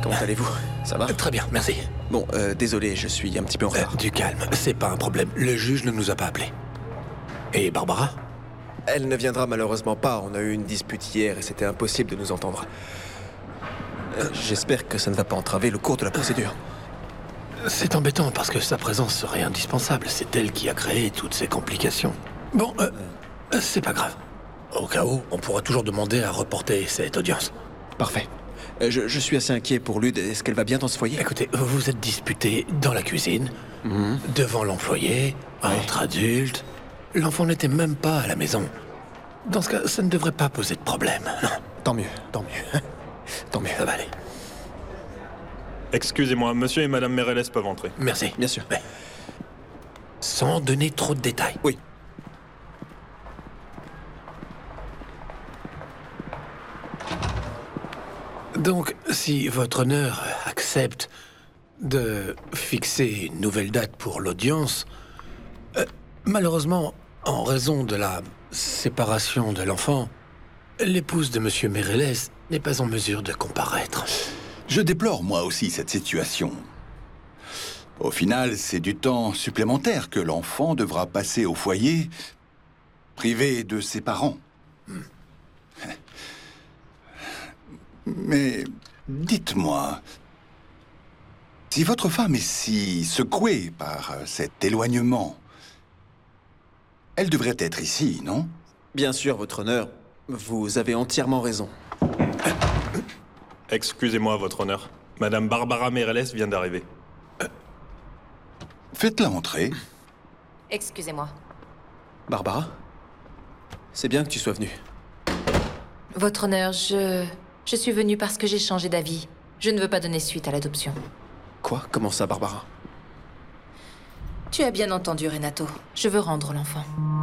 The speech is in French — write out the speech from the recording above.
Comment allez-vous? Ça va? Très bien, merci. Bon, désolé, je suis un petit peu en retard. Du calme, c'est pas un problème. Le juge ne nous a pas appelés. Et Barbara? Elle ne viendra malheureusement pas. On a eu une dispute hier et c'était impossible de nous entendre. J'espère que ça ne va pas entraver le cours de la procédure. C'est embêtant parce que sa présence serait indispensable. C'est elle qui a créé toutes ces complications. Bon, c'est pas grave. Au cas où, on pourra toujours demander à reporter cette audience. Parfait. Je suis assez inquiet pour Lude. Est-ce qu'elle va bien dans ce foyer? Écoutez, vous vous êtes disputé dans la cuisine, devant l'employé, entre adultes. L'enfant n'était même pas à la maison. Dans ce cas, ça ne devrait pas poser de problème. Non. Tant mieux, tant mieux. Tant mieux. Ça va aller. Excusez-moi, monsieur et madame Meirelles peuvent entrer. Merci. Bien sûr. Mais, sans donner trop de détails. Oui. Donc, si votre honneur accepte de fixer une nouvelle date pour l'audience, malheureusement, en raison de la séparation de l'enfant, l'épouse de monsieur Meirelles n'est pas en mesure de comparaître. Je déplore moi aussi cette situation. Au final, c'est du temps supplémentaire que l'enfant devra passer au foyer, privé de ses parents. Mais dites-moi, si votre femme est si secouée par cet éloignement, elle devrait être ici, non? Bien sûr, votre honneur. Vous avez entièrement raison. Excusez-moi, votre honneur. Madame Barbara Meirelles vient d'arriver. Faites-la entrer. Excusez-moi. Barbara? C'est bien que tu sois venue. Votre honneur, je suis venue parce que j'ai changé d'avis. Je ne veux pas donner suite à l'adoption. Quoi? Comment ça, Barbara? Tu as bien entendu, Renato. Je veux rendre l'enfant.